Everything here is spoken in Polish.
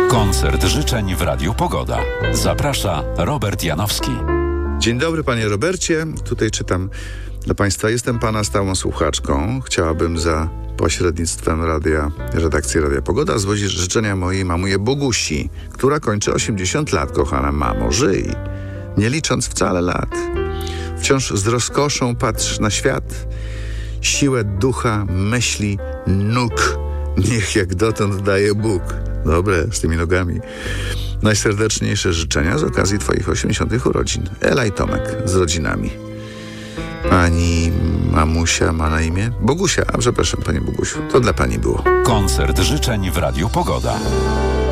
Koncert życzeń w Radiu Pogoda. Zaprasza Robert Janowski. Dzień dobry, panie Robercie. Tutaj czytam dla państwa. Jestem pana stałą słuchaczką. Chciałabym za pośrednictwem redakcji Radia Pogoda złożyć życzenia mojej mamuje Bogusi, która kończy 80 lat. Kochana mamo, żyj, nie licząc wcale lat. Wciąż z rozkoszą patrz na świat. Siłę ducha, myśli, nóg niech jak dotąd daje Bóg. Dobre, z tymi nogami. Najserdeczniejsze życzenia z okazji twoich 80. urodzin. Ela i Tomek z rodzinami. Pani mamusia ma na imię? Bogusia, a przepraszam, pani Bogusiu, to dla pani było. Koncert życzeń w Radiu Pogoda.